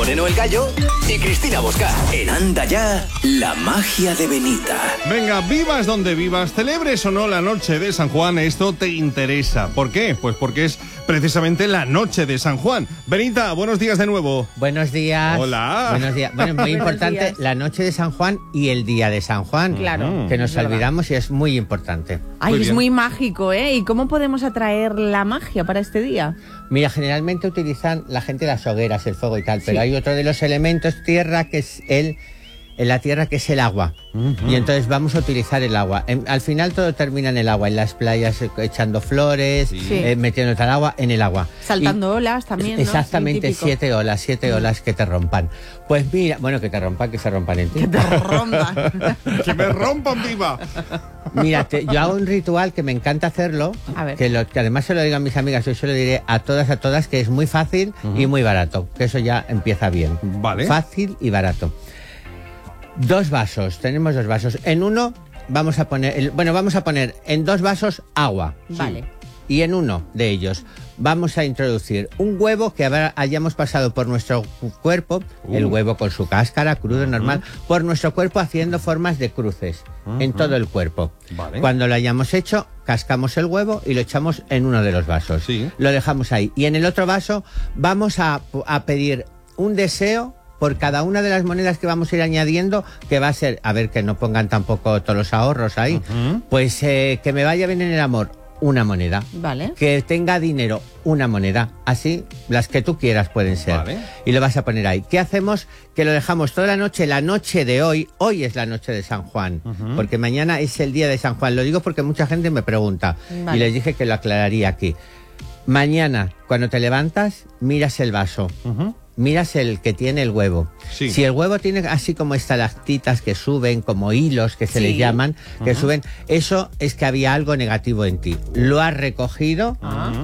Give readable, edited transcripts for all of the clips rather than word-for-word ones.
Moreno el Gallo y Cristina Bosca. En Anda Ya, la magia de Benita. Venga, vivas donde vivas, celebres o no la noche de San Juan, esto te interesa. ¿Por qué? Pues porque es precisamente la noche de San Juan. Benita, buenos días de nuevo. Buenos días. Hola. Buenos días. Bueno, muy importante días. la noche de San Juan y el día de San Juan. Claro. Que nos Es verdad. olvidamos y es muy importante. Ay, Muy es bien. muy mágico, ¿eh? ¿Y cómo podemos atraer la magia para este día? Mira, generalmente utilizan la gente las hogueras, el fuego y tal, pero hay otro de los elementos tierra que es la tierra que es el agua. Y entonces vamos a utilizar el agua. Al final todo termina en el agua, en las playas echando flores, metiéndote al agua, en el agua. Saltando olas también, ¿no? Exactamente, Sí, típico. 7 olas que te rompan. Pues mira, bueno, que se rompan en ti. Que te rompan. ¡Que me rompan viva! Mira, yo hago un ritual que me encanta hacerlo, A ver. que además se lo digo a mis amigas, yo se lo diré a todas, que es muy fácil y muy barato, que eso ya empieza bien. Vale. Fácil y barato. Tenemos dos vasos. En uno vamos a poner en 2 vasos agua. Vale. Y en uno de ellos vamos a introducir un huevo que hayamos pasado por nuestro cuerpo, el huevo con su cáscara, crudo, normal, por nuestro cuerpo haciendo formas de cruces en todo el cuerpo. Vale. Cuando lo hayamos hecho, cascamos el huevo y lo echamos en uno de los vasos. Sí. Lo dejamos ahí. Y en el otro vaso vamos a pedir un deseo por cada una de las monedas que vamos a ir añadiendo, que va a ser, a ver, que no pongan tampoco todos los ahorros ahí, pues que me vaya bien en el amor, una moneda. Vale. Que tenga dinero, una moneda. Así, las que tú quieras pueden ser. Vale. Y lo vas a poner ahí. ¿Qué hacemos? Que lo dejamos toda la noche de hoy. Hoy es la noche de San Juan. Porque mañana es el día de San Juan. Lo digo porque mucha gente me pregunta. Vale. Y les dije que lo aclararía aquí. Mañana, cuando te levantas, miras el vaso. Miras el que tiene el huevo. Sí. Si el huevo tiene así como estalactitas que suben, como hilos que se Sí. les llaman, que suben, eso es que había algo negativo en ti. Lo has recogido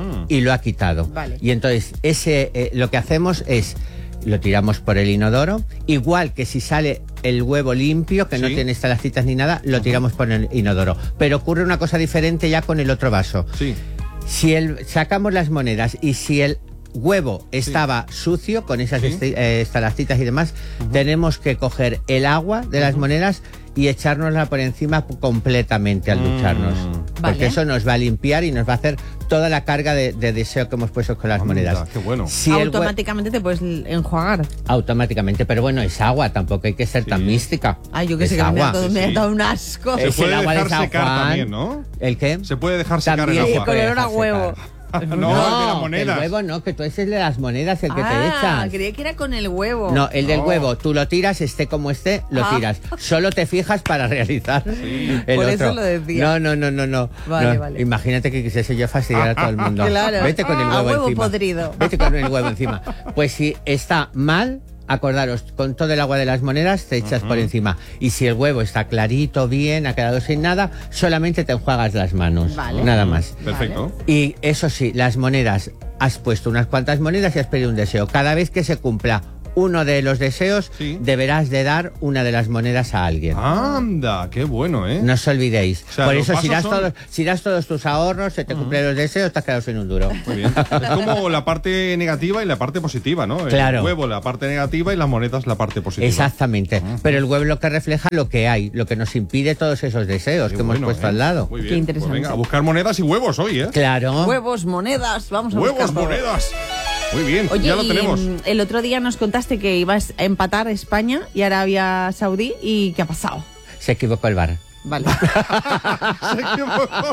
y lo ha quitado. Vale. Y entonces lo que hacemos es lo tiramos por el inodoro, igual que si sale el huevo limpio, que no Sí. tiene estalactitas ni nada, lo tiramos por el inodoro. Pero ocurre una cosa diferente ya con el otro vaso. Sí. Si sacamos las monedas y si el huevo estaba sucio con esas estalactitas y demás, tenemos que coger el agua de las monedas y echárnosla por encima completamente al ducharnos. Porque Vale. eso nos va a limpiar y nos va a hacer toda la carga de deseo que hemos puesto con las monedas. Qué bueno. Si el Automáticamente te puedes enjuagar. automáticamente, pero bueno, es agua, tampoco hay que ser tan mística. Ay, yo que Es sé, que me ha agua. dado un asco. Se Es puede el agua de dejar San secar Juan. también, ¿no? ¿El qué? Se puede dejar secar También el se agua. puede Con olor a dejar huevo. secar. No, el de las el monedas. huevo no, que tú ese es de las monedas el que te echas. Creía que era con el huevo. No, el del No. huevo, tú lo tiras, esté como esté, lo tiras. Solo te fijas para realizar el Por otro. eso lo decía. No. Vale, No, vale. Imagínate que quisiese yo fastidiar a todo el mundo. Claro. Vete con el A huevo, huevo encima. podrido. Vete con el huevo encima. Pues si está mal, acordaros, con todo el agua de las monedas te echas por encima. Y si el huevo está clarito, bien, ha quedado sin nada, solamente te enjuagas las manos. Vale. Nada más. Perfecto. Y eso sí, las monedas, has puesto unas cuantas monedas y has pedido un deseo. Cada vez que se cumpla uno de los deseos, Sí. deberás de dar una de las monedas a alguien. Anda, qué bueno, ¿eh? No os olvidéis. O sea, Por los eso, si pasos das, son- si das todos tus ahorros, se te cumplen los deseos, te has quedado sin un duro. Muy bien. Es como la parte negativa y la parte positiva, ¿no? Claro. El huevo, la parte negativa y las monedas, la parte positiva. Exactamente. Pero el huevo lo que refleja lo que hay, lo que nos impide todos esos deseos Qué que hemos bueno, puesto ¿eh? al lado. Muy bien. Qué interesante. Pues venga, a buscar monedas y huevos hoy, ¿eh? Claro. Huevos, monedas, vamos a Huevos, buscar todo. monedas. Muy bien, Oye, ya lo y, tenemos. el otro día nos contaste que ibas a empatar España y Arabia Saudí. ¿Y qué ha pasado? Se equivocó el bar. Vale. Se equivocó.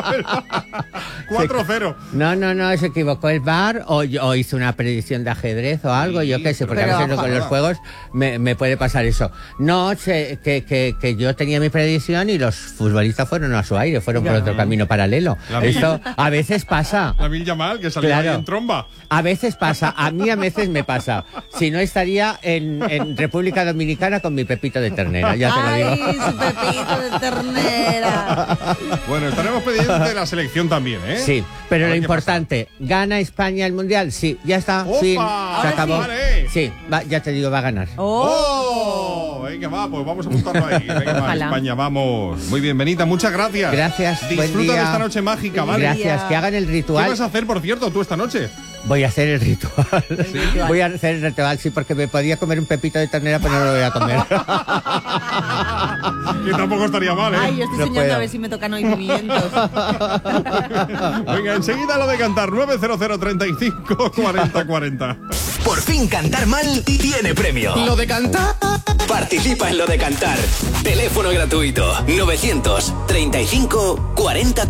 4-0. No, se equivocó el bar o hizo una predicción de ajedrez o algo, Sí, yo qué sé, porque pero a veces con los juegos me puede pasar eso. No, que yo tenía mi predicción y los futbolistas fueron a su aire, fueron por otro camino paralelo. La Esto a veces pasa. Lamine Yamal, que salió Claro. ahí en tromba. A veces pasa, a mí a veces me pasa. Si no estaría en República Dominicana con mi pepito de ternera, ya te lo Ay, digo. su pepito de ternera. Bueno, estaremos pendientes de la selección también, ¿eh? Sí, pero A lo ver qué importante, ¿gana España el Mundial? Sí, ya está, ¡Opa! fin, se Ahora acabó. sí. Vale. Sí, ya te digo, va a ganar. Oh, Que va, pues vamos a apuntarlo ahí. Venga, va, Ojalá. España, vamos. Muy bien, Benita, muchas gracias. Gracias, buen Disfruta de día. esta noche mágica, ¿vale? Gracias, que hagan el ¿Qué ritual. vas a hacer, por cierto, tú esta noche? Voy a hacer el ritual. ritual. Voy a hacer el ritual, sí, porque me podía comer un pepito de ternera, pero no lo voy a comer. Que tampoco estaría mal, ¿eh? Ay, yo estoy No soñando puedo. a ver si me tocan hoy pimientos. Venga, enseguida lo de cantar. 900 35 40 40. Por fin cantar mal tiene premio. Lo de cantar. Participa en lo de cantar. Teléfono gratuito 935 40